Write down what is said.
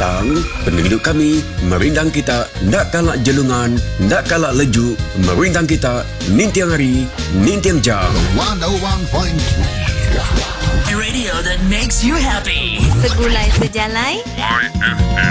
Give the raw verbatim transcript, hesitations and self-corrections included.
petang, penduduk kami merindang kita nak kalak jelungan, nak kalak lejuk, merindang kita nintiang hari, nintiang jam. one oh one point three Radio that makes you happy. Segulai sejalai. Y F M.